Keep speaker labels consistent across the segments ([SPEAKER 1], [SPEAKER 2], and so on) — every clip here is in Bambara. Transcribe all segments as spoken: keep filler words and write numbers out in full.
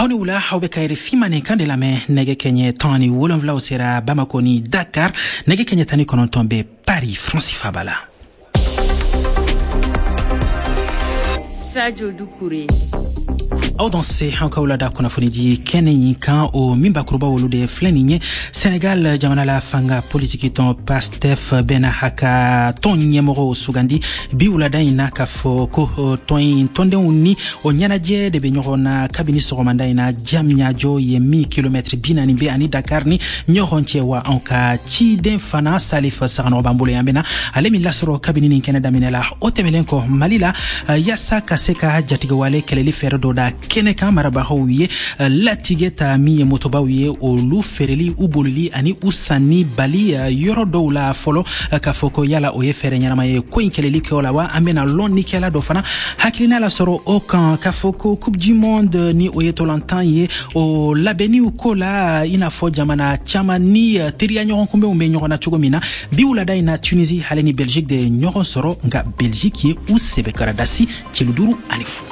[SPEAKER 1] awni wula hawbe kayre fimane kande lame nege kenye tani wolonvla osera Bamako ni Dakar nege kenye tani konon tombe Paris Francis Fabala.
[SPEAKER 2] Sadio Doucouré.
[SPEAKER 1] Aw danse hanka wula da kuna funidi kene yinkan o mimba kuruba wolude fleninye Senegal jamana la fanga politiki ton Pastef bena haka ton nyemoro sugandi bi wula da ina kafo ko ton tonde uni o nyanaje de benyoro na kabini soromanda ina jamnya jo ye mi kilometre binani be ani Dakar ni nyoronche wa anka chi den fana Salif Sarano bambole yambena alemi lasoro kabini ni Canada minela otemelenko malila yasa kaseka jatiga wale keleli ferdo da kene kan marabahawiye latigeta mi motobawiye o lu fereli ubolili ani usani bali yoro dowla folo kafoko yala o ye fere nyama ye ko inkeleli ko la wa amena lon nikela do fana hakilina la soro o kan kafoko coupe du monde ni o ye tolantan ye o labeni u kola ina fo jamana chama ni teria nyon kumbe o me nyona chugomina biula da ina Tunisie haleni Belgique de nyon soro nga Belgique ye u sebe karadasi cheluduru anifu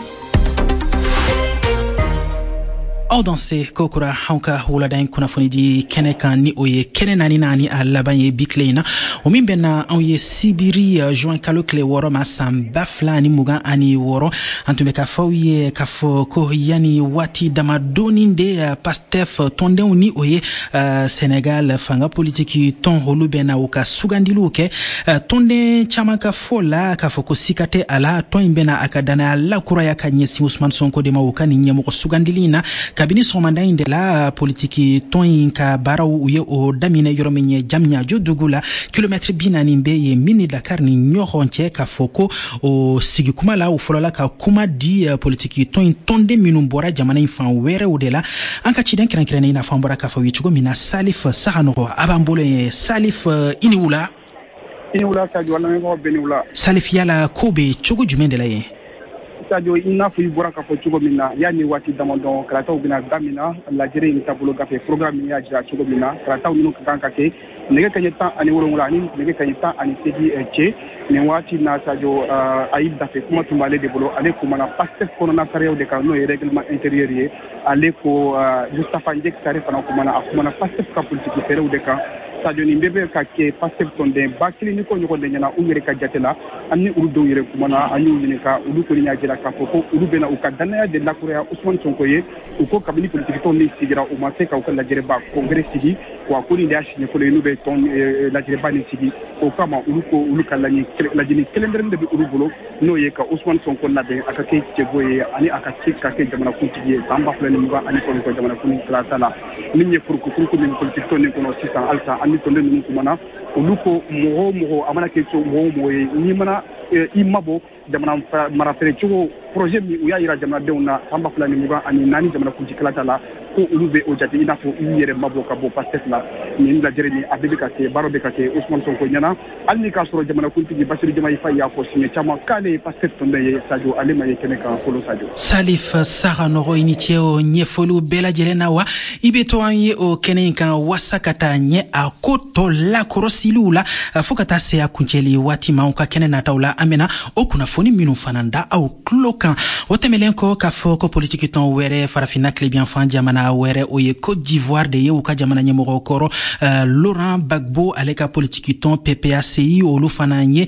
[SPEAKER 1] aw danse kokura hanka wula dain kuna funidi kene kan ni oye kene nani nani a labanye bikleina o min benna aw ye sibiri juin kalo kle woro ma samba flani muga ani woro antumbe ka fawye ka fo ko yani wati dama doninde Pastef tonde ni oye uh, Senegal fanga politiki ton holu bena o ka sugandilu ke uh, tonde chama ka fola ka fo ko sikate ala ton bena akadana la kuraya ka nyesi Ousmane Sonko de mawuka ni nyemo ko sugandilina kabini somanda inde la politiki ton ka baraw uye o damine yoromenye jamnya jodugula kilometre binani mbe ye mini Dakar ni nyoronche ka foko o sigi kuma la o folola ka kuma di uh, politiki ton tonde minumbora jamana infan were udela anka chiden krenkren ina fambora ka fa wichugo mina Salif Sarano abambole Salif uh, iniwula
[SPEAKER 3] iniwula ka jwala ngo beniwula
[SPEAKER 1] Salif yala kobe chugo jumendela ye
[SPEAKER 3] Sadio ina fu ibora ka fochugo mina yani wati damondon krata ubina damina la jere ni tabulo ka fe programme ya jira chugo mina krata unu kanka ke nege kanye tan ani woro ngulani nege kanye tan ani sedi che ni wati na Sadio aib da fe kuma tumbale de bolo ale kuma na Pastef kono na sariya de ka no règlement intérieur ye ale ko Mustafa Njek sare fana kuma na kuma na Pastef ka politique fere de ka Sadio ni mbebe ka ke Pastef tonde bakili ni ko nyoko de nyana umire ka jatela anni urdo yire kuma na anni ni ka ulu ko nya jira ka foko ulu bena ukadana de la Korea Ousmane Sonko ye uko kabili politique ton ni sigira o ma se ka ko la jere ba congrès sigi wa ko ni dashi ni ko le nube ton la jere ba ni sigi o kama ulu ko ulu kala ni la jini kelender de ulu bolo no ye ka Ousmane Sonko la de akake cheboye ani akake ka ke jamana kuntiye amba flani muga ani ko ko jamana kunti kala sala ninye furku furku ni politique ton ni ko no six cents alsa ani tonde ni ko mana ulu ko mo mo amana ke so mo mo ni mana imabo jamana marafere chugo projet mi uya ira jamana deuna amba fulani muga ani nani jamana kunti kala tala ko ulube o jati ina fo yere mabo ka bo Pastef la ni la jere ni abibika ke barobe ka ke Ousmane Sonko nyana alni ka soro jamana kunti gi Bassirou Diomaye Faye ya ko signé chama kale Pastef tonde ye Sadio alema ye kene ka folo Sadio
[SPEAKER 1] Salif Sarano initio nyefolu bela jelena wa ibeto anye o kene kan wasakata nye akoto la korosilula fokata se akunjeli wati maunka kene na taula amena okuna foni minu fananda au klokan wotemelenko ka foko politiki ton were farafina klebian fan jamana were oye Côte d'Ivoire de ye uka jamana nyemoro koro uh, Laurent Gbagbo aleka politiki ton P P A C I olu fananye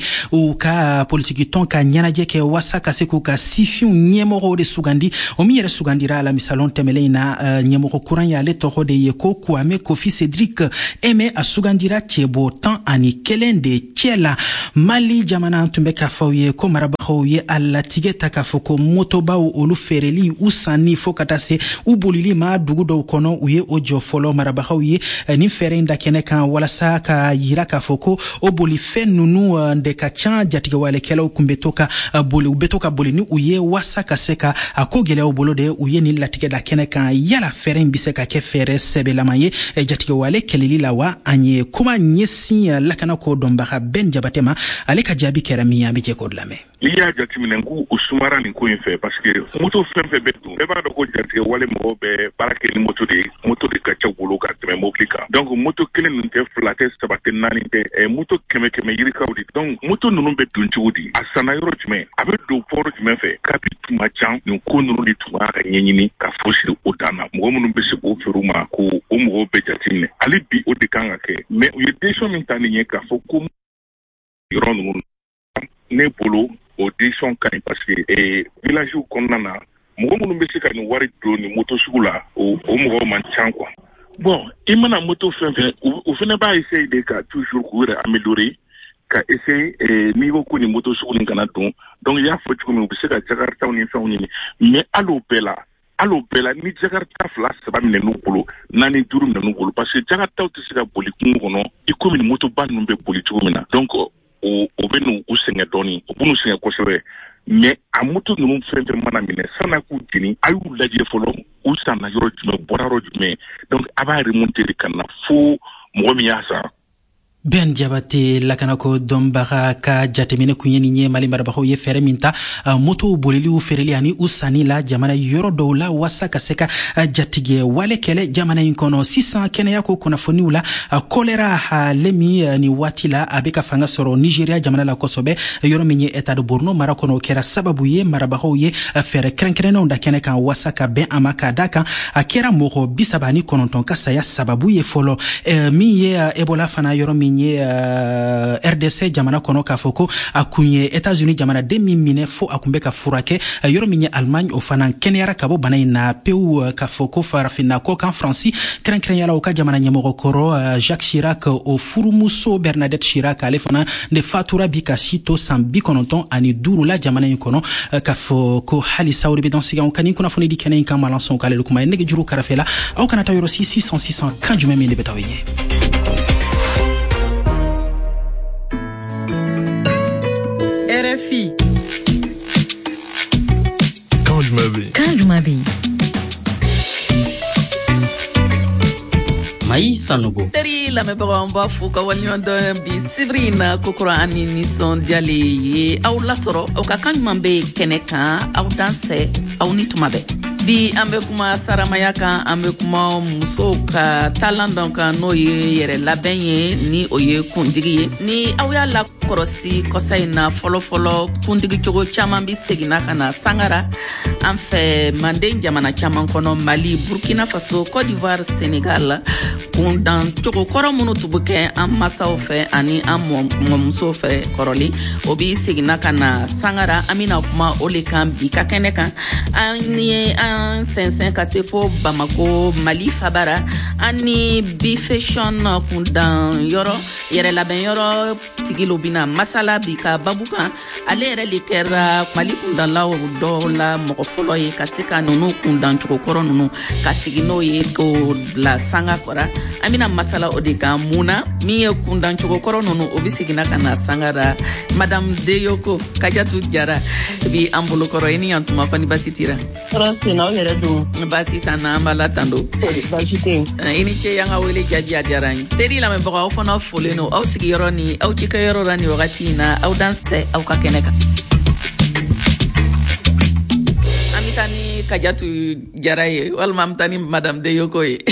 [SPEAKER 1] uka politiki ton ka nyanaje ke wasaka seku ka sifiu nyemoro de sugandi omiere sugandira la misalon temeleina uh, nyemoro kuran ya le toro de ye ko Kwame Kofi Cédric eme asugandira chebo tan ani kelende chela Mali jamana tumbe ka fawye ko marabahoye alla tigeta ka foko motoba olu fereli usani fokata se ubolili ma dugu do kono uye ojo folo marabahoye ni ferenda kene kan wala sa ka yira ka foko oboli fenunu de ka chan jatiga wale kela kumbetoka boli ubetoka boli ni uye wasa ka seka akogele obolo de uye ni latige da kene kan yala feren biseka ke fere sebe lamaye jatiga wale kelili lawa anye kuma nyesi lakana ko domba ben jabatema aleka jabi kerami amije ko dlame
[SPEAKER 4] iya jatimine ngu usumara ni ko infe parce que moto femfe betu e ba do ko jati wale mo be barake ni moto de moto de ka chagulu ka tɛmɛ mobili kan donc moto kelen ninnu tɛ fila tɛ saba tɛ naani tɛ ɛ moto kɛmɛ kɛmɛ yirikaw de donc moto ninnu bɛ don cogo di a sanna yɔrɔ jumɛn a bɛ don pɔrɔ jumɛn fɛ kabi tuma can nin ko ninnu de tun b'a ka ɲɛɲini ka fosi o dan na mɔgɔ minnu bɛ se k'o feere u ma ko o mɔgɔw bɛ jateminɛ hali bi o de kan ka kɛ mais u ye décision min ta nin ye k'a fɔ ko yɔrɔ ninnu ne bolo o décision ka ɲi parce que eh, village kɔnɔna na mɔgɔ minnu bɛ se ka nin wari don nin moto sugu la o o mɔgɔw man can quoi bon i mana moto fɛn fɛn u fana b'a essayer de ka toujours k'u yɛrɛ améliorer ka essayer eh, n'i ko ko nin moto sugu nin kana don donc i y'a fɔ cogo min u bɛ se ka jakartaw ni fɛnw ɲini mais hali o bɛɛ la hali o bɛɛ la ni jakarta fila saba minɛ n'u bolo naani duuru minɛ n'u bolo parce que jakartaw tɛ se ka boli kungo kɔnɔ i komi nin moto ba ninnu bɛ boli cogo min na donc o o bɛ n'u u sɛgɛn dɔɔni o bɛ n'u sɛgɛn kosɛbɛ mais a moto ninnu fɛn fɛn mana minɛ san'a k'u jeni a y'u lajɛ fɔlɔ u sanna yɔrɔ jumɛn bɔra yɔrɔ jumɛn donc a b'a remonter de ka na fo mɔgɔ min y'a san
[SPEAKER 1] Ben Jabate lakanako dombaga ka jatemine kunyeni nye mali marabako ye fere minta uh, moto bolili u fereli ani usani la jamana yoro doula wasa kaseka uh, jatige wale kele jamana inkono sisa kene yako kuna foni ula uh, kolera uh, lemi uh, ni watila abeka fanga soro Nigeria jamana la kosobe uh, yoro minye eta de Borno marakono kera sababu ye marabako ye uh, fere krenkene onda kene kan wasa ka ben amaka daka uh, kera moko bisabani kononton kasaya sababu ye folo uh, mi ye uh, Ebola fana yoro minye Uh, R D C jamana kono ka foko akunye États-Unis jamana demi mine fo akumbe ka furake uh, yoro minye Allemagne o fana kenyara kabo bana ina peu uh, ka foko farafina ko kan France kren kren yala o ka jamana nyamoko koro uh, Jacques Chirac o furumuso Bernadette Chirac ale fana de fatura bika shito sambi kononton ani duru la jamana yikono uh, ka foko hali sauri be dans siga on kanin kuna foni di kenen kan malanson kale lukuma nege juru karafela au kanata yoro six cents six cents kan jume mele betawiye
[SPEAKER 2] R F I.
[SPEAKER 5] Quand je m'habille.
[SPEAKER 2] Quand je m'habille.
[SPEAKER 6] Maïs Sanogo.
[SPEAKER 2] Teri la me baga mba fuka walnyon do bi Sibrina kokora ani nison diale ye aw la soro aw ka kan mambe keneka aw danse aw nitumabe. Bi ambe kuma saramaya kan ambe kuma muso ka talent donc no ye yere labenye ni oye kundigi ye ni aw ya la korosi kosaina folo folo kundigi jogo chama bi segina kana sangara en fait manden jamana chama kono Mali Burkina Faso Côte d'Ivoire Sénégal kundan jogo koro munu tubuke am masaw fe ani am muso fe koroli obi segina kana sangara amina kuma ole kan bi ka kene kan ani sensen ka se fo Bamako Mali Fabara ani bi fashion kundan yoro yere laben yoro tigilo bina masala bi ka babuka ale yere likera Mali kundan la do la moko folo ye ka se ka nunu kundan chuko koro nunu ka sigino ye ko la sanga kora amina masala odika muna mi ye kundan chuko koro nunu obisigina kana sangara madame Deyoko Kajatu Jara bi ambulo koro ini antuma kwani basitira
[SPEAKER 7] na yere do
[SPEAKER 2] basi sana mbala tando
[SPEAKER 7] basite
[SPEAKER 2] ini che yanga wele jabi ajarani teri la me baga ofona foleno au sigiro ni au chikayoro rani wakati na au dance au kakeneka amitani Kajatu Jara ye walma mtani madame Deyoko ye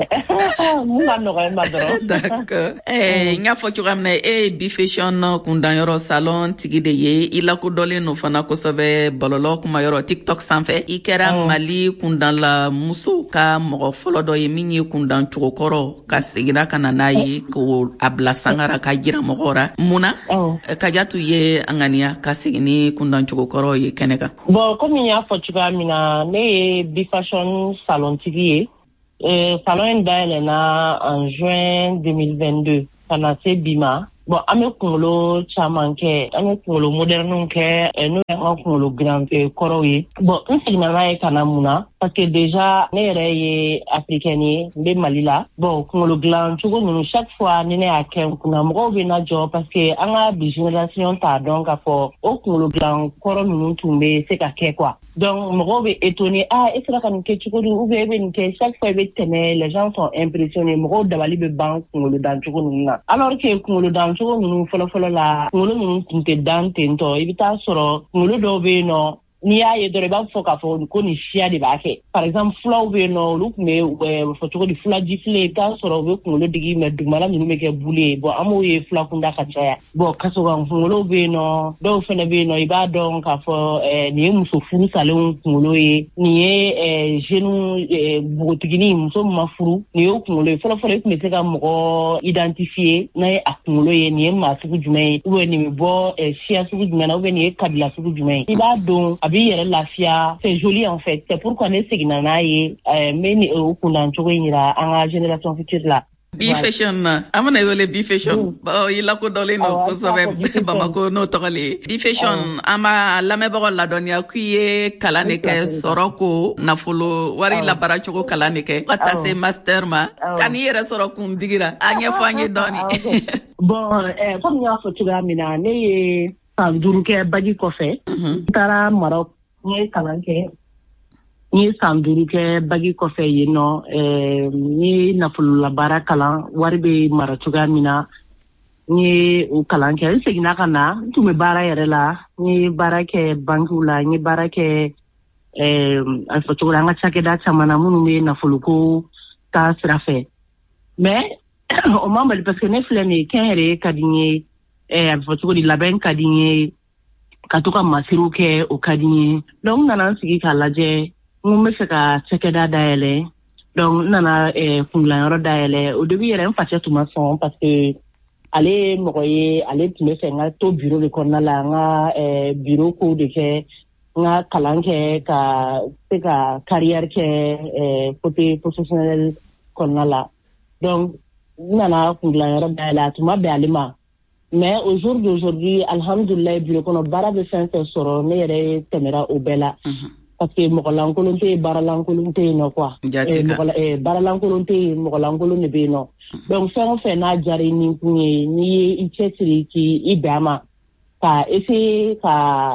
[SPEAKER 2] d'accord eh nga fo chugamne e bi fashion kundan yoro salon tigi de ye ila ko dole no fana ko sobe bololo kuma yoro TikTok sanfe ikera oh. Mali kundan la muso ka mogo folo do ye minye kundan chukokoro ka sigira kana nayi ko abla sangara ka jira mogora muna oh. Kajatu ye angania ka sigini kundan chukokoro ye keneka
[SPEAKER 7] bon comme ya fo chugamina ne bi fashion salon tigi ye Euh, salon d'Ailena en juin deux mille vingt-deux. Kana se bima. Bon, ame kungolo chamanke, ame kungolo modernunke, nous avons kungolo grand koroye. Bon, un signal kana muna parce que déjà ne reye africaine be malila. Bon, kungolo grand chugo nous chaque fois ne a ken kuna mo be na job parce que anga bi génération ta donc a fo o kungolo grand koro nous tumbe c'est ka ke quoi. Donc mo be étonné ah est ce que kan chugo ou be be ke chaque fois be tene les gens sont impressionnés mo dabali be bank kungolo dan chugo nuna. Alors que kungolo dan chugo nunu folo folo la kungolo nunu kunte dan tento ibita soro kungolo do be no ni y'a ye dɔrɔn i b'a fɔ k'a fɔ ko ni siya de b'a kɛ par exemple fulaw bɛ yen nɔ olu tun bɛ fɔ cogo di fulajifilen i bɛ taa sɔrɔ u bɛ kunkolo digi mɛ dugumala ninnu bɛ kɛ bulu ye bon an b'o ye fulakunda ka caya bon kasogan kunkolo bɛ yen nɔ dɔw fana bɛ yen nɔ i b'a dɔn k'a fɔ nin ye muso furu salenw kunkolo ye nin ye jeune npogotiginin muso min ma furu nin y'o kunkolo ye fɔlɔfɔlɔ i tun bɛ se ka mɔgɔ identifier n'a ye a kunkolo ye nin ye maa sugu jumɛn ye ou bien nin bɛ bɔ siya sugu jumɛn na ou bien nin ye kabila sugu jumɛn ye i b'a dɔn a b'i yɛrɛ lafiya c'est joli en fait c'est pourquoi ne seginna n'a ye n bɛ ni o kundan cogo in yira an ka génération future la
[SPEAKER 2] B-Fashion na amana wele B-Fashion ba i la ko dɔlen no kosɛbɛ Bamako n'o tɔgɔ le B-Fashion an b'a lamɛnbagaw ladɔnniya k'i ye kalan de kɛ sɔrɔ ko nafolo wari labara cogo kalan de kɛ ka taa se master ma ka n'i yɛrɛ sɔrɔ kun digira a ɲɛfɔ an ye dɔɔni
[SPEAKER 7] bon comme y'a fɔ cogoya min na ne ye san duuru kɛ baji kɔfɛ n taara Maroc n ye kalan kɛ n ye san duuru kɛ bagi kɔfɛ yen nɔ n ye nafololabaara kalan wari bɛ mara cogoya min na n ye o kalan kɛ n seginna ka na n tun bɛ baara yɛrɛ la n ye baara kɛ bankiw la n ye baara kɛ a fɔ cogo la an ka cakɛda caman na minnu bɛ nafoloko ta sira fɛ mais o ma bali parce que ne filɛ nin ye kɛnyɛrɛye ka di n ye a fɔ cogo di labɛn ka di n ye ka to ka masiriw kɛ o ka di n ye donc n nana n sigi k'a lajɛ n bɛ fɛ ka cakɛda dayɛlɛ donc n nana kungilayɔrɔ dayɛlɛ au début yɛrɛ n facɛ tun ma sɔn parce que ale ye mɔgɔ ye ale tun bɛ fɛ n ka to bureau de kɔnɔna la n ka bureau kow de kɛ n ka kalan kɛ ka se ka carrière kɛ côté professionnel kɔnɔna la donc n nana kungilayɔrɔ dayɛlɛ a tun ma bɛn ale ma mais au jour d'aujourd'hui alhamdulilayi bureau kɔnɔ baara bɛ fɛn fɛn sɔrɔ ne yɛrɛ tɛmɛra o bɛɛ la parce que mɔgɔ lankolon tɛ yen baara lankolon tɛ yen nɔ quoi baara lankolon tɛ yen mɔgɔ lankolon de bɛ yen nɔ donc fɛn o fɛn n'a diyara i ni kun ye n'i ye i cɛsiri k'i bɛn a ma ka essayer ka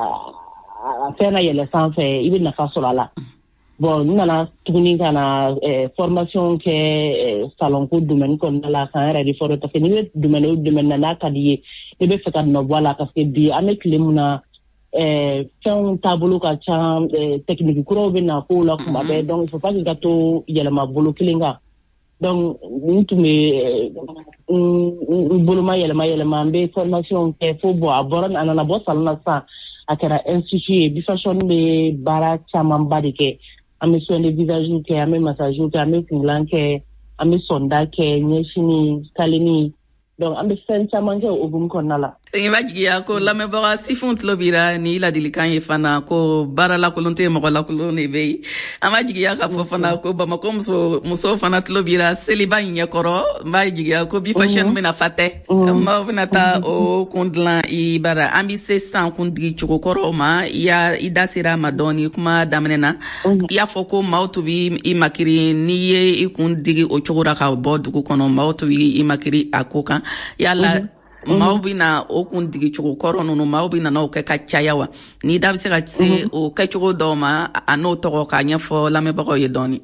[SPEAKER 7] fɛn na yɛlɛ sanfɛ i bɛ nafa sɔrɔ a la bon n nana tuguni ka na formation kɛ salonko domaine kɔnɔna la k'an yɛrɛ de fɔlɔ parce que n'i bɛ domaine o domaine na n'a ka di ye ne bɛ fɛ ka nɔ bɔ a la parce que bi an bɛ tile mun na fɛnw taabolo ka ca technique kuraw bɛ na k'o la kuma bɛɛ donc il faut pas que ka to yɛlɛma bolo kelen kan donc n tun bɛ n bolo ma yɛlɛma yɛlɛma n bɛ formation kɛ fo bɔn a bɔra a nana bɔ salon na sisan a kɛra institut ye B-Fashion bɛ baara camanba de kɛ an bɛ soin de visage kɛ an bɛ massage kɛ an bɛ kungilan kɛ an bɛ sonda kɛ ɲɛsini kaleni donc an bɛ fɛn caman kɛ o hukumu kɔnɔna la.
[SPEAKER 2] I b'a jigiya ko lamɛnbaga sifinw tulo b'ira ni ladilikan ye fana ko baara lakolon tɛ mɔgɔ lakolon de bɛ yen an b'a jigiya k'a fɔ fana ko Bamako muso musow fana tulo b'ira seliba in ɲɛkɔrɔ n b'a jigiya ko B-Fashion bɛna fatɛ maaw bɛna taa o kun dilan i bara an bɛ se sisan kuntigi cogo kɔrɔw ma i y'a i da sera a ma dɔɔni kuma daminɛ na i y'a fɔ ko maaw tun bɛ i makiri n'i ye i kun digi o cogo la ka bɔ dugu kɔnɔ maaw tun bɛ i makiri a ko kan yala maaw bɛ na o kun digi cogo kɔrɔ ninnu maaw bɛ na n'o kɛ ka caya wa ni da bɛ se ka se o kɛcogo dɔw ma a n'o tɔgɔ k'a ɲɛfɔ lamɛnbagaw ye dɔɔni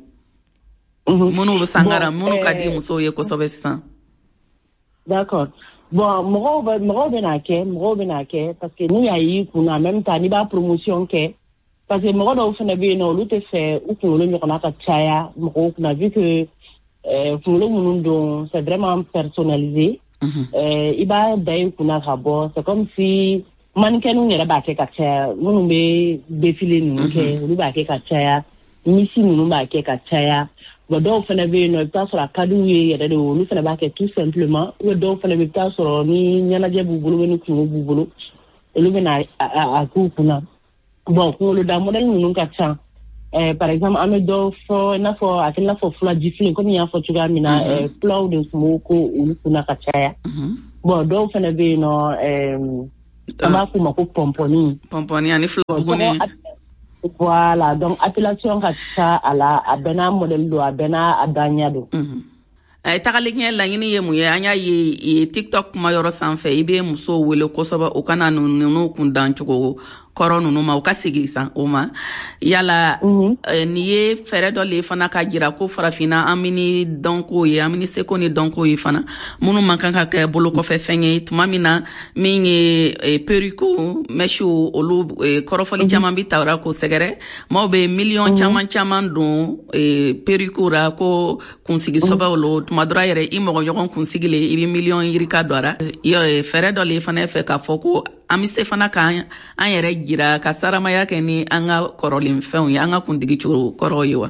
[SPEAKER 2] minnu bɛ sangara minnu ka di musow ye kosɛbɛ sisan.
[SPEAKER 7] d'accord bon mɔgɔw bɛ mɔgɔw bɛ n'a kɛ mɔgɔw bɛ n'a kɛ parce que n'u y'a y'i kun na en même temps n'i b'a promotion kɛ parce que mɔgɔ dɔw fana bɛ yen nɔ olu tɛ fɛ u kunkolo ɲɔgɔnna ka caya mɔgɔw kunna vu que kunkolo minnu don c'est vraiment personnalisé. i b'a da i kunna ka bɔ c'est comme si mannequin yɛrɛ b'a kɛ ka caya minnu bɛ défilé ninnu kɛ olu b'a kɛ ka caya misi ninnu b'a kɛ ka caya bon dɔw fana bɛ yen nɔ i bɛ taa sɔrɔ a ka d'u ye yɛrɛ de olu fana b'a kɛ tout simplement ou dɔw fana bɛ taa sɔrɔ ni ɲɛnajɛ b'u bolo ni kungo b'u bolo olu bɛ na a k'u kunna bon kunkoloda modèle ninnu ka ca. Euh, par exemple, an bɛ dɔw fɔ i n'a fɔ a kɛ i n'a fɔ fulajifilen komi y'a fɔ cogoya min na fulaw de tun b'o ko olu kunna ka caya bon dɔw fana bɛ yen nɔ an b'a f'u ma ko pɔnpɔni
[SPEAKER 2] pɔnpɔni ani filabuguni
[SPEAKER 7] voilà donc appellation ka ca a la a bɛɛ n'a modèle don a bɛɛ n'a daɲɛ don.
[SPEAKER 2] Tagalen ɲɛ laɲini ye mun ye an y'a ye TikTok kuma yɔrɔ sanfɛ i bɛ musow wele kosɛbɛ o kana ninnu kun dan cogo kɔrɔ nunu ma u ka segi san o ma yala mm-hmm. eh, ni ye fɛrɛ dɔ le fana ka jira ko farafina an mini dɔnko ye an mini seko ni dɔnko ye fana minnu man kan ka kɛ bolo kɔfɛ fɛn ye tuma min na min ye eh, periko mɛsiw olu eh, kɔrɔfɔli mm-hmm. caman bi tawra ko sɛgɛrɛ maaw bɛ miliyɔn mm-hmm. caman caman don eh, periko ra ko kunsigi sɔbɛw lo tuma dɔra yɛrɛ i mɔgɔ ɲɔgɔn kunsigi le i bi miliyɔn yirika dɔ ra fɛrɛ dɔ le fana fɛ k'a fɔ ko an bɛ se fana k'an an yɛrɛ jira ka saramaya kɛ ni an ka kɔrɔlen fɛnw ye an ka kundigi cogo kɔrɔw ye wa?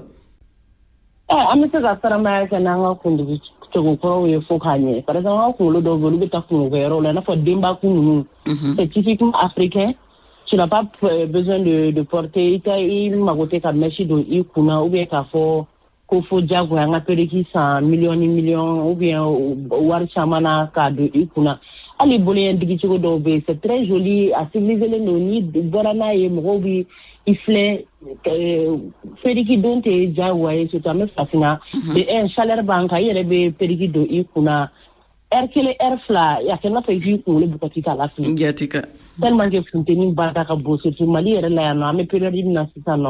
[SPEAKER 7] Eh, an bɛ se ka saramaya kɛ n'an ka kundigi cogo kɔrɔw ye fo k'a ɲɛ. Par exemple, an ka kunkolo dɔw bɛ olu bɛ taa kunkolo kɛyɔrɔw la i n'a fɔ denbakun ninnu. C'est typiquement africain. Tu n'as pas besoin de, de porter i ta i mago tɛ ka mèche don i kunna ou bien k'a fɔ ko fo diyagoya an ka periki san miliyɔn ni miliyɔn ou bien wari caman na k'a don i kunna. Ali bolo yan digi cogo dɔw bɛ c'est très joli a civiliselen don ni bɔra n'a ye mɔgɔw bi i filɛ periki don tɛ diyagoya ye surtout an bɛ farafinna de un chaleur b'an kan i yɛrɛ bɛ periki don i kunna heure kelen heure fila a kɛ n'a fɔ i k'i kunkolo bukati k'a lafili
[SPEAKER 2] jatika
[SPEAKER 7] tellement que funteni barika ka bon surtout Mali yɛrɛ la yan nɔ an bɛ période min na sisan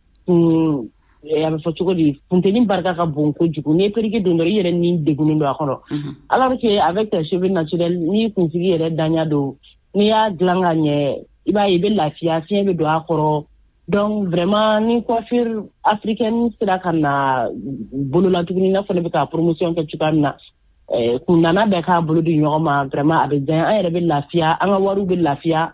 [SPEAKER 7] nɔ a bɛ fɔ cogo di funteni barika ka bon kojugu n'i ye periki don dɔrɔn i yɛrɛ ni degunnen don a kɔnɔ alors que avec tes cheveux naturels n'i kunsigi yɛrɛ daɲa don n'i y'a dilan ka ɲɛ i b'a ye i bɛ lafiya fiɲɛ bɛ don a kɔrɔ donc vraiment ni coiffure africaine sera ka na bolola tuguni n'a fɔ ne bɛ ka promotion kɛ cogoya min na kun nana bɛɛ k'a bolo di ɲɔgɔn ma vraiment a bɛ diya an yɛrɛ bɛ lafiya an ka wariw bɛ lafiya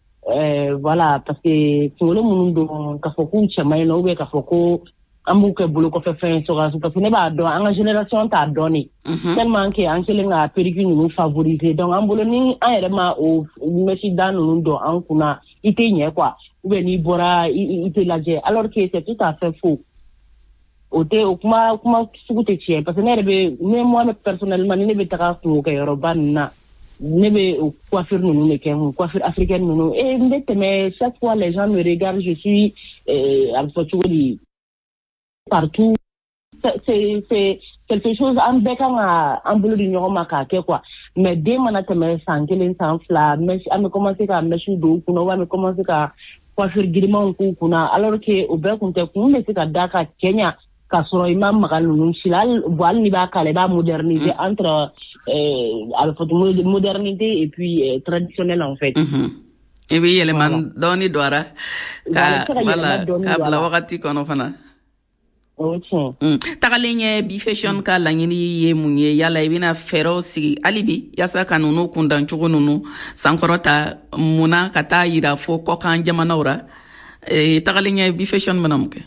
[SPEAKER 7] voilà parce que kunkolo minnu don k'a fɔ k'u cɛman ye nɔ ou bien k'a fɔ ko an b'u kɛ bolo kɔfɛ fɛn sɔrɔ parce que ne b'a dɔn an ka génération t'a dɔn de tellement que an kɛlen ka periki ninnu favoriser donc an bolo ni an yɛrɛ ma o mèche da ninnu dɔn an kunna i tɛ ɲɛ quoi ou bien n'i bɔra i tɛ lajɛ alors que c'est tout à fait faux o tɛ o kuma kuma sugu tɛ tiɲɛ parce que ne yɛrɛ bɛ ne moi personnellement ni ne bɛ taga kungo kɛyɔrɔba ninnu na ne bɛ o coiffure ninnu de kɛ coiffure africaine ninnu et n bɛ tɛmɛ chaque fois les gens me regardent je suis a bɛ fɔ cogo di partout c'est c'est quelque chose an bɛɛ kan ka an bolo di ɲɔgɔn ma k'a kɛ quoi mais den mana tɛmɛ san kelen san fila mèche an bɛ commencer ka mèche don u kunna ou an bɛ commencer ka coiffure girimanw k'u kunna alors que o bɛɛ kun tɛ kun bɛ se ka da ka cɛ ɲa k'a sɔrɔ i ma maga ninnu si la hali n'i b'a kala i b'a moderniser entre a bɛ fɔ modernité et puis traditionnel en fait.
[SPEAKER 2] I bɛ yɛlɛma dɔɔni don a la ka wala k'a bila wagati kɔnɔ fana. Tagalen ɲɛ bi fashion ka laɲini ye mun ye yala i bɛna fɛɛrɛw sigi hali bi yaasa ka ninnu kundan cogo ninnu sankɔrɔta munna ka taa yira fo kɔkan jamanaw ra tagalen ɲɛ bi fashion bɛna mun kɛ?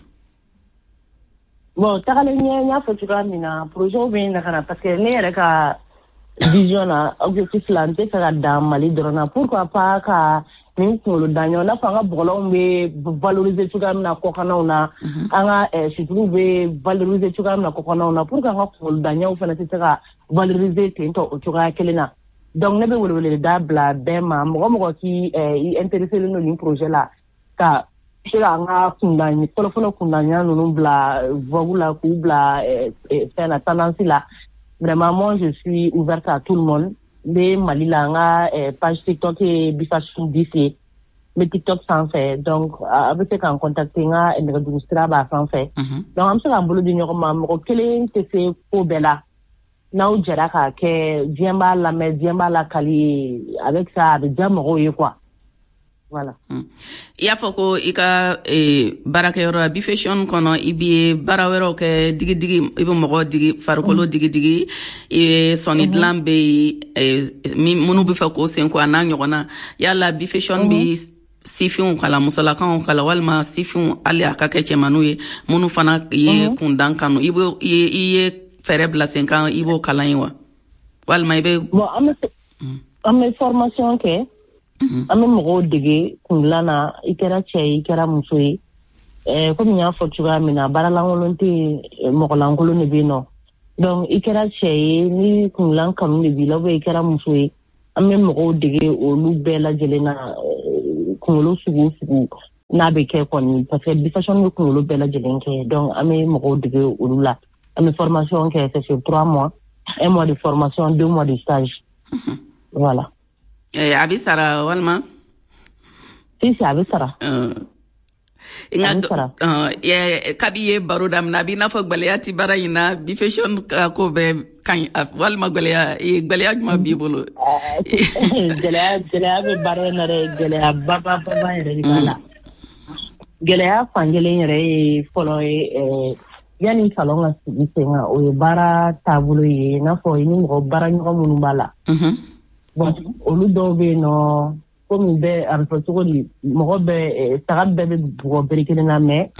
[SPEAKER 7] Bon tagalen ɲɛ n y'a fɔ cogoya min na projet bɛ na ka na parce que ne yɛrɛ ka vision na objectif la n tɛ fɛ ka dan Mali dɔrɔn na pourquoi pas ka nin kunkolo daɲɔ n'a fɔ an ka bɔgɔlanw bɛ valoriser cogoya min na kɔkannaw na an ka situluw bɛ valoriser cogoya min na kɔkannaw na pour que an ka kunkolo daɲɔw fana tɛ se ka valoriser ten tɔ o cogoya kelen na donc ne bɛ weleweleda bila bɛɛ ma mɔgɔ mɔgɔ k'i intéressé don nin projet la ka se ka an ka kundan fɔlɔfɔlɔ kundanɲa ninnu bila vogue la k'u bila fɛn na tendance la vraiment moi je suis ouverte à tout le monde. Be Mali la nga page TikTok et bifashion d'ici me TikTok sanfɛ donc a bɛ se k'an contacter nga nɛgɛjuru sira b'a sanfɛ donc an bɛ se k'an bolo di ɲɔgɔn ma mɔgɔ kelen tɛ se ko bɛɛ la n'aw jɛra k'a kɛ diɲɛ b'a lamɛn diɲɛ b'a lakali avec ça a bɛ diya mɔgɔw ye quoi voilà.
[SPEAKER 2] I y'a fɔ ko i ka baarakɛyɔrɔ bi fashion kɔnɔ i bɛ baara wɛrɛw kɛ digidigi i bɛ mɔgɔ digi farikolo digidigi i bɛ sɔnni dilan bɛ yen minnu bɛ fɛ k'o sen ko a n'a ɲɔgɔnna yala bi fashion bɛ sifinw kala musolakaw kala walima sifinw hali a ka kɛ cɛmanninw ye minnu fana ye kundan kanu i bɛ i ye fɛɛrɛ bila sen kan i b'o kalan ye wa walima i bɛ.
[SPEAKER 7] bon an bɛ formation kɛ. an bɛ mɔgɔw dege kundilan na i kɛra cɛ ye i kɛra muso ye komi n y'a fɔ cogoya min na baara lankolon tɛ yen mɔgɔ lankolon de bɛ yen nɔ donc i kɛra cɛ ye ni kundilan kanu de b'i la ou bien i kɛra muso ye an bɛ mɔgɔw dege olu bɛɛ lajɛlen na kunkolo sugu o sugu n'a bɛ kɛ kɔni parce que bi fashion bɛ kunkolo bɛɛ lajɛlen kɛ donc an bɛ mɔgɔw dege olu la an bɛ formation kɛ c'est sur trois mois un mois de formation deux mois de stage voilà.
[SPEAKER 2] A bɛ sara walima?
[SPEAKER 7] si si a bɛ sara.
[SPEAKER 2] Inga uh, ye kabi ye baro damna bi na fo gbaliya ti bara ina bi fashion ko be kan walma gbaliya e gbaliya juma bi bolo
[SPEAKER 7] gbaliya gbaliya be baro na re gbaliya baba baba re bala gbaliya fangele re folo e yani salon la sisenga o bara tabulo ye na fo ni mo bara nyo munu bala mhm bon olu do be no comme be arfa to ni mo be tagad be bugo berikene na me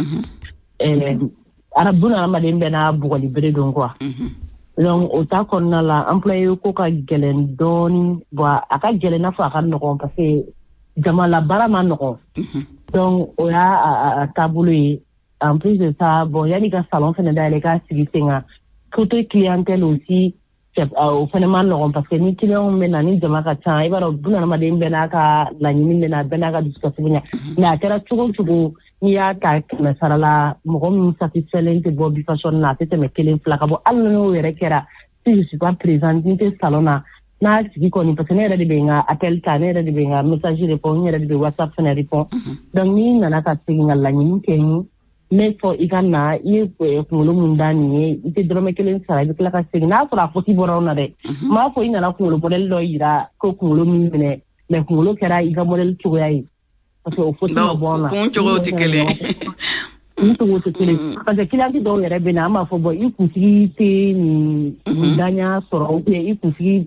[SPEAKER 7] eh arabuna amaden be na bugo libere don quoi donc o ta konna la employé ko ka gelen don bo aka gelen na fa kan no parce que jama la bara man no donc o ya tabulu yi en plus de ça bon yani ka salon fene da le ka sigisenga côté clientèle aussi au phénomène non parce que ni client mena ni jama ka tan i baro buna ma de mbena ka la ni mena bena ka discuss nya na kera tugo tugo ni ya ka na sarala mo ko satisfait de Bobby Fashion na tete me kelen flaka bo alno yere kera si je suis pas présent ni te salona na sigi ko ni parce que ne de benga appel ta ne de benga message répond ne de WhatsApp ne répond donc ni na ka tinga la ni ken mais fo igana i ko lo mundani ite drome kelen sara bi kala ka signa fo la foti borona de ma fo ina la ko lo model do ira ko ko lo mine mais ko lo kera iga model to yayi parce que o foti bona
[SPEAKER 2] ko to ti kele
[SPEAKER 7] ni to to kele parce que kila ti do yere be na ma fo bo i ku sigi te ni mundanya soro o i ku sigi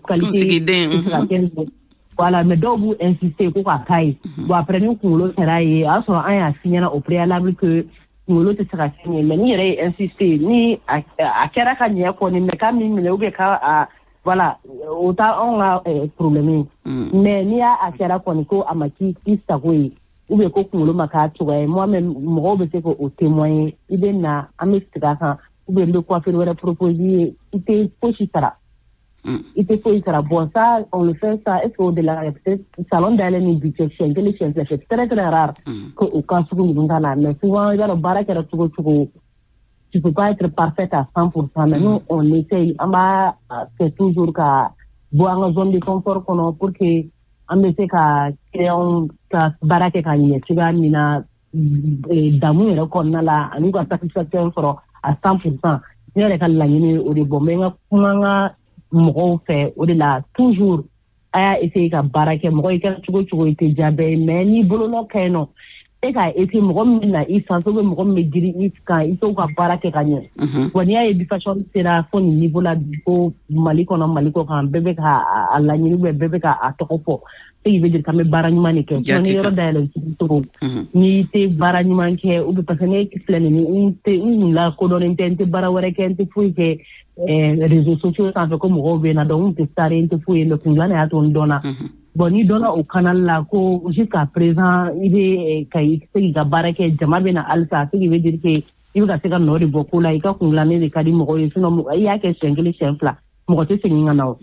[SPEAKER 7] qualité voilà mais do bu insister ko ka kai bo après ni ko lo kera yi a so an ya signer au préalable que ngolo te sera signé mais ni yere insister ni a kera ka nya ko ni me ka mi me ube ka voilà autant on a problème mais ni a kera ko ni ko amaki isa ko ube ko ngolo maka to moi même mo be se ko au témoin ibe na amestra kan ube ndo ko faire wala proposer ite pochi sara ite pochi sara bon ça on le fait ça est-ce que de la salon d'aller ni budget chez les chez c'est très très rare que au cas où nous n'avons mais souvent il y a le barrage qui est tout tout tu peux pas être parfaite à cent pour cent mais nous on essaye on va c'est toujours qu'à boire en zone de confort qu'on pour que on essaie qu'à créer un barrage qui est tu vas mina d'amour qu'on a là nous quoi satisfaction à cent pour cent il y a les cas là il au de bon mais comment mo fait au de là toujours aya essayer ka barake mo ko tugo tugo ite jabe mais ni bolo no kaino e ka ete mo na i sanso mo ko me diri i ka ito ka barake kanye woni ay bi fashion sera fo ni niveau la ko maliko na maliko kan bebe ka ala ni bebe ka atoko e veut dire ka me baranyuma ni ke ni yoro dale to ni te baranyuma ke u be pasane ki plane ni te ni la ko don intente barawere ke ente fu ke eh réseaux sociaux ça fait comme Robin a donc testé into fouiller le plan à ton dona bon ni dona au canal là ko jusqu'à présent il est kai c'est ga barake jama bena alsa ce qui veut dire que il va se ga no de beaucoup là il ka kungulane de kadi mo ko sino il y a que sengeli chefla mo ko te singa na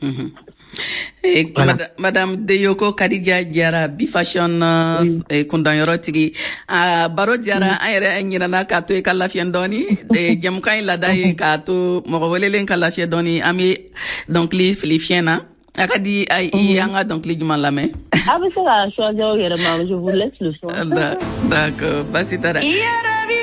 [SPEAKER 2] Eh, voilà. Madame Deyoko Kadija Diara bi fashion oui. eh, kundan yoro tigi a uh, baro Diara ayere anyina na ka to e kala fiendoni de jamkan la dai ka to mo wolelen kala fiendoni ami donc li filifiena akadi ay yanga donc li juman la mais
[SPEAKER 7] ah mais ça choisir je vous laisse le son
[SPEAKER 2] d'accord basitara